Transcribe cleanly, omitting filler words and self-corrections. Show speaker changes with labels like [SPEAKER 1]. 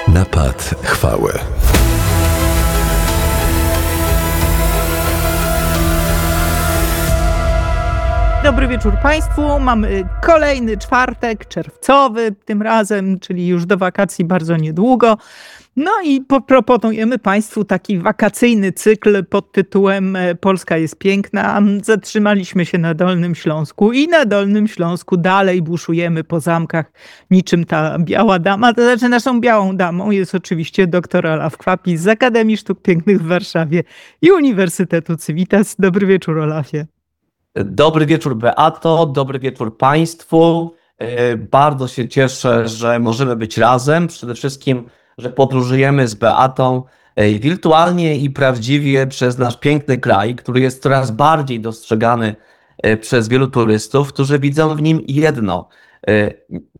[SPEAKER 1] Napad chwały.
[SPEAKER 2] Dobry wieczór Państwu. Mamy kolejny czwartek czerwcowy tym razem, czyli już do wakacji bardzo niedługo. No i proponujemy Państwu taki wakacyjny cykl pod tytułem Polska jest piękna. Zatrzymaliśmy się na Dolnym Śląsku i na Dolnym Śląsku dalej buszujemy po zamkach niczym ta biała dama. To znaczy naszą białą damą jest oczywiście dr Olaf Kwapis z Akademii Sztuk Pięknych w Warszawie i Uniwersytetu Civitas. Dobry wieczór, Olafie.
[SPEAKER 3] Dobry wieczór, Beato, dobry wieczór Państwu. Bardzo się cieszę, że możemy być razem. Przede wszystkim, że podróżujemy z Beatą wirtualnie i prawdziwie przez nasz piękny kraj, który jest coraz bardziej dostrzegany przez wielu turystów, którzy widzą w nim jedno.